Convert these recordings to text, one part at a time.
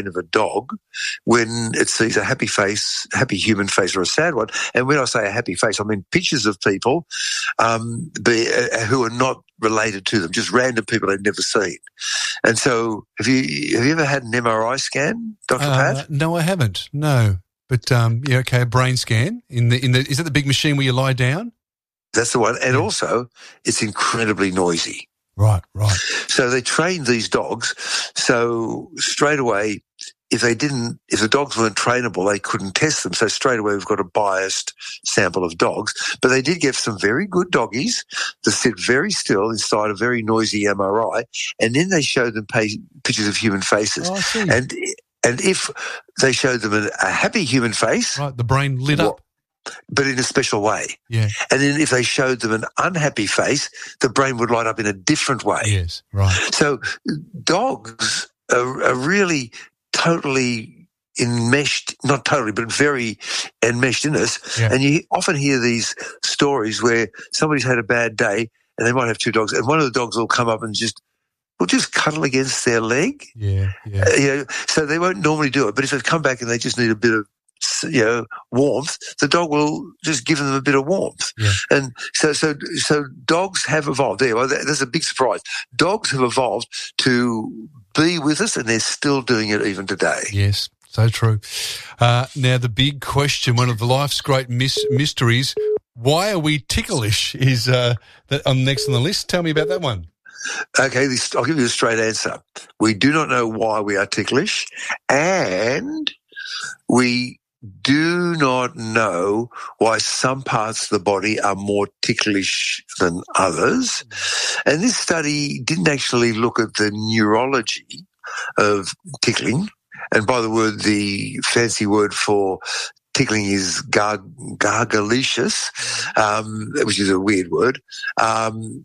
of a dog when it sees a happy face, happy human face, or a sad one. And when I say a happy face, I mean pictures of people who are not related to them, just random people they've never seen. And so, have you ever had an MRI scan, Dr. Pat? No, I haven't. No, but a brain scan is that the big machine where you lie down? That's the one, and also it's incredibly noisy. Right. So they trained these dogs. So straight away, if the dogs weren't trainable, they couldn't test them. So straight away, we've got a biased sample of dogs. But they did get some very good doggies that sit very still inside a very noisy MRI, and then they showed them pictures of human faces. Oh, I see. And if they showed them a happy human face, right, the brain lit up. But in a special way. Yeah. And then if they showed them an unhappy face, the brain would light up in a different way. Yes, right. So dogs are really totally enmeshed, not totally, but very enmeshed in us. Yeah. And you often hear these stories where somebody's had a bad day and they might have two dogs, and one of the dogs will come up and just cuddle against their leg. Yeah. So they won't normally do it, but if they come back and they just need a bit of warmth, the dog will just give them a bit of warmth. Yeah. And so dogs have evolved. There's a big surprise. Dogs have evolved to be with us, and they're still doing it even today. Yes, so true. Now, the big question, one of life's great mysteries, why are we ticklish, is next on the list. Tell me about that one. Okay, I'll give you a straight answer. We do not know why we are ticklish, and we do not know why some parts of the body are more ticklish than others. And this study didn't actually look at the neurology of tickling. And by the word, the fancy word for tickling is gargalicious, which is a weird word. And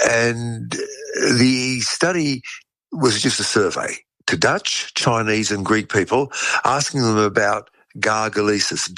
the study was just a survey to Dutch, Chinese and Greek people, asking them about gargalesis,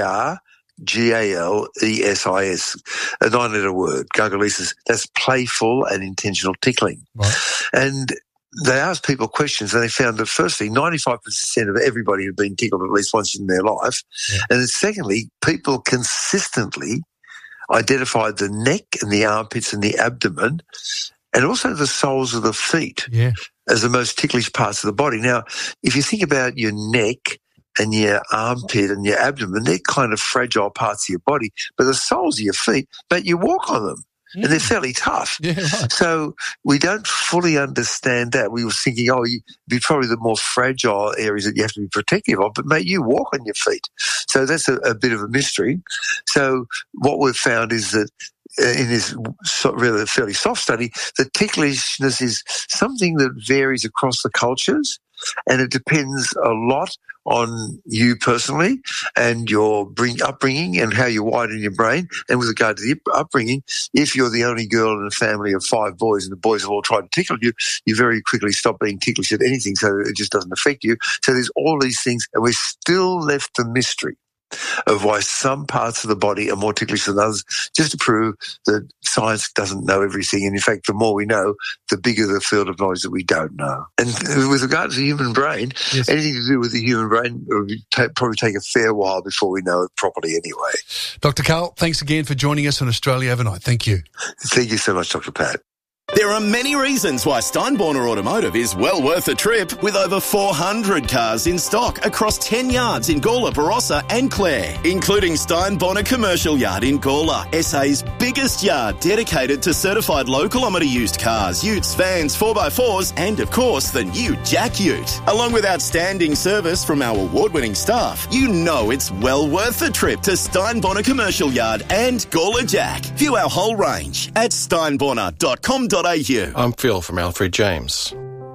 Gargalesis, a 9-letter word, gargalesis. That's playful and intentional tickling. Right. And they asked people questions, and they found that firstly, 95% of everybody had been tickled at least once in their life. Yeah. And then secondly, people consistently identified the neck and the armpits and the abdomen and also the soles of the feet as the most ticklish parts of the body. Now, if you think about your neck and your armpit and your abdomen, they're kind of fragile parts of your body, but the soles of your feet, but you walk on them. And they're fairly tough. Yeah, right. So we don't fully understand that. We were thinking, you'd be probably the more fragile areas that you have to be protective of, but mate, you walk on your feet. So that's a bit of a mystery. So what we've found is that in this really fairly soft study, the ticklishness is something that varies across the cultures, and it depends a lot on you personally and your upbringing and how you're wired in your brain. And with regard to the upbringing, if you're the only girl in a family of 5 boys and the boys have all tried to tickle you, you very quickly stop being ticklish at anything, so it just doesn't affect you. So there's all these things, and we're still left the mystery of why some parts of the body are more ticklish than others, just to prove that science doesn't know everything. And in fact, the more we know, the bigger the field of knowledge that we don't know. And with regard to the human brain, anything to do with the human brain will probably take a fair while before we know it properly anyway. Dr. Karl, thanks again for joining us on Australia Overnight. Thank you. Thank you so much, Dr. Pat. There are many reasons why Steinborner Automotive is well worth a trip, with over 400 cars in stock across 10 yards in Gawler, Barossa and Clare, including Steinborner Commercial Yard in Gawler, SA's biggest yard dedicated to certified low-kilometre used cars, utes, vans, 4x4s and, of course, the new Jack Ute. Along with outstanding service from our award-winning staff, you know it's well worth a trip to Steinborner Commercial Yard and Gawler Jack. View our whole range at steinborner.com.au. I'm Phil from Alfred James.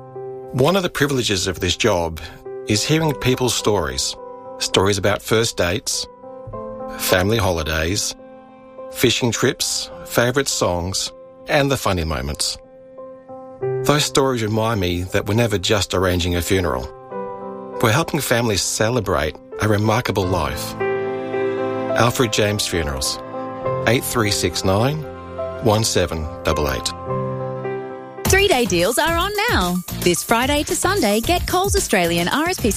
One of the privileges of this job is hearing people's stories. Stories about first dates, family holidays, fishing trips, favourite songs, and the funny moments. Those stories remind me that we're never just arranging a funeral. We're helping families celebrate a remarkable life. Alfred James Funerals, 8369 1788. 3-day deals are on now. This Friday to Sunday, get Coles Australian RSPCA